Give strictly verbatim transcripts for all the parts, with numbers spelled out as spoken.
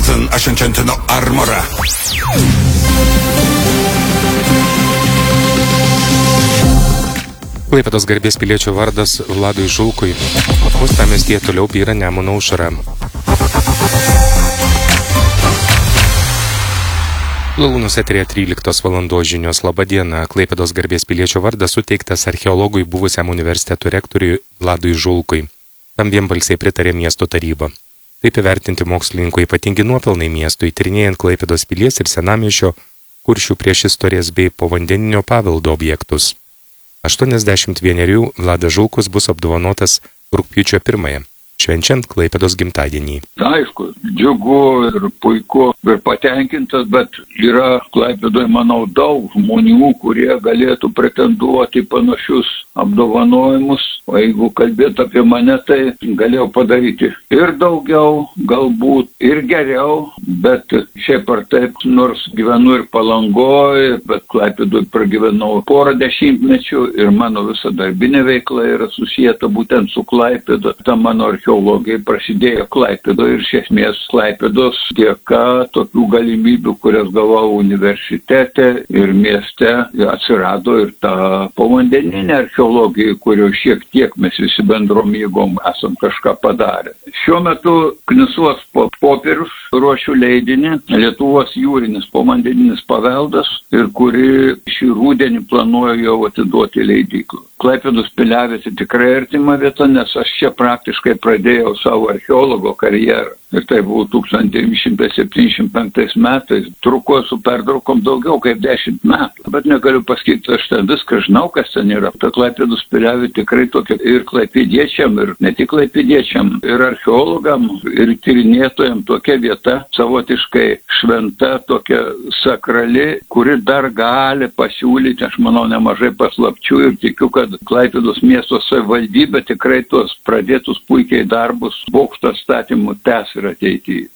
Johnson Ashanchantino Armora. Klaipėdos garbės piliečio vardas Vladui Žulkui. Uostamiestyje toliau byra Nemuno aušra. Lalūnus eteryje tryliktos valandos žinios. Labą dieną. Klaipėdos garbės piliečio vardas suteiktas archeologui buvusiam universiteto rektoriui Vladui Žulkui. Tam vienbalsiai pritarė miesto taryba. Taip įvertinti mokslininko ypatingi nuopelnai miestui, tyrinėjant Klaipėdos pilies ir senamiesčio, Kuršių priešistorės bei povandeninio paveldo objektus. aštuoniasdešimt vienerių Vladas Žulkus bus apdovanotas rugpjūčio pirmąją, švenčiant Klaipėdos gimtadienį. Aišku, džiugu ir puiku ir patenkintas, bet yra Klaipėdoje, manau, daug žmonių, kurie galėtų pretenduoti panašius apdovanojimus. O jeigu kalbėt apie mane, tai galėjau padaryti ir daugiau, galbūt ir geriau, bet šiaip ar taip, nors gyvenu ir Palangoje, bet Klaipėdoje pragyvenau porą dešimtmečių ir mano visa darbinė veikla yra susijęta būtent su Klaipėda. Ta mano archeologija prasidėjo Klaipėdoje ir iš esmės Klaipėdos dėka tokių galimybių, kurias gavau universitete ir mieste, atsirado ir ta povandeninė archeologija, kurio šiek tiek mes visi bendrom jėgom esam kažką padarę. Šiuo metu Knisuvos popierius ruošiu leidinį Lietuvos jūrinis povandeninis paveldas ir kuri šį rudenį planuoju jau atiduoti leidyklą. Klaipėdos piliavietė tikrai artima vieta, nes aš čia praktiškai pradėjau savo archeologo karjerą. Ir tai buvo tūkstantis devyni šimtai septyniasdešimt penktais metais. Truko su pertraukom daugiau kaip dešimt metų. Bet negaliu pasakyti, aš ten viską žinau, kas ten yra. Ta Klaipėdos piliavietė tikrai tokia ir klaipėdiečiam, ir ne tik klaipėdiečiam, ir archeologam, ir tyrinėtojam tokia vieta, savotiškai šventa, tokia sakrali, kuri dar gali pasiūlyti, aš manau, nemažai paslapčių ir tikiu, kad Klaipėdos miesto savivaldybė tikrai tuos pradėtus puikiai darbus bokšto statymų tęs ir ateityje.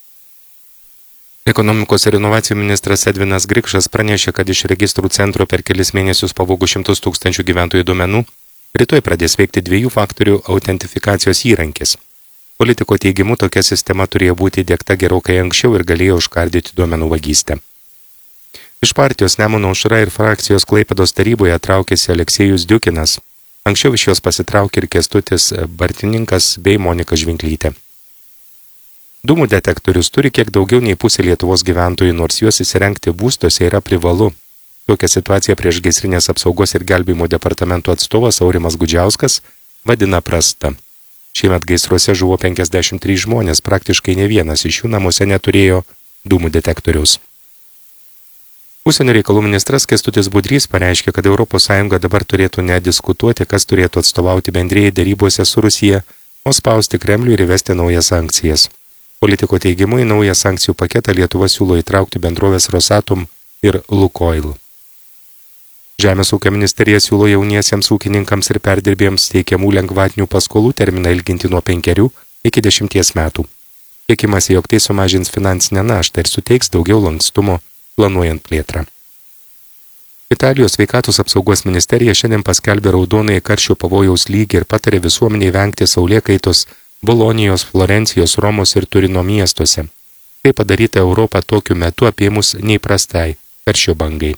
Ekonomikos ir inovacijų ministras Edvinas Grikšas pranešė, kad iš registrų centro per kelis mėnesius pavogų šimtus tūkstančių gyventojų duomenų rytoj pradės veikti dviejų faktorių autentifikacijos įrankis. Politiko teigimu tokia sistema turėjo būti įdiegta gerokai anksčiau ir galėjo užkardyti duomenų vagystę. Iš partijos Nemuno aušra ir frakcijos Klaipėdos taryboje traukėsi Aleksėjus Diukinas. Anksčiau iš jos pasitraukė ir Kęstutis Bartininkas bei Monika Žvinklytė. Dūmų detektorius turi kiek daugiau nei pusė Lietuvos gyventojų, nors juos įsirengti būstuose yra privalu. Tokią situaciją priešgaisrinės apsaugos ir gelbėjimo departamento atstovas Aurimas Gudžiauskas vadina prasta. Šiemet gaisruose žuvo penkiasdešimt trys žmonės, praktiškai ne vienas iš jų namuose neturėjo dūmų detektoriaus. Užsienio reikalų ministras Kęstutis Budrys pareiškė, kad Europos Sąjunga dabar turėtų nediskutuoti, kas turėtų atstovauti bendrėjai derybose su Rusija, o spausti Kremlių ir įvesti naujas sankcijas. Politiko teigimu į naują sankcijų paketą Lietuva siūlo įtraukti bendrovės Rosatom ir Lukoil. Žemės ūkio ministerija siūlo jauniesiems ūkininkams ir perdirbėjams teikiamų lengvatinių paskolų terminą ilginti nuo penkerių iki dešimties metų. Tikimasi, jog tai sumažins finansinę naštą ir suteiks daugiau lankstumo planuojant plėtrą. Italijos sveikatos apsaugos ministerija šiandien paskelbė raudonąjį karščio pavojaus lygį ir patarė visuomeniai vengti saulėkaitos Bolonijos, Florencijos, Romos ir Turino miestuose. Tai padaryta Europą tokiu metu apėmus neįprastai karščio bangai.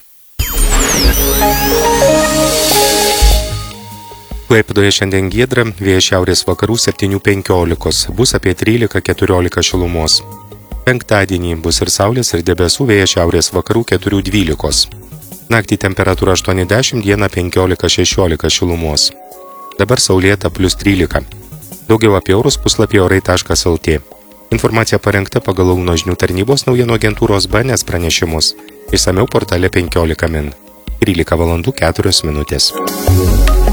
Klaipėdoje šiandien giedra, vėjas šiaurės vakarų septynių penkiolikos, bus apie trylika keturiolika šilumos. Penktadienį bus ir saulės ir debesų, vėjas šiaurės vakarų keturių dvylikos. Naktį temperatūra aštuoni dešimt, dieną penkiolika šešiolika šilumos. Dabar saulėta plius trylika. Daugiau apie orus puslapyje orai taškas lt. Informacija parengta pagal Launo žinių tarnybos naujienų agentūros B N S pranešimus. Išsamiau portale penkiolika min. trylika valandų keturios minutės.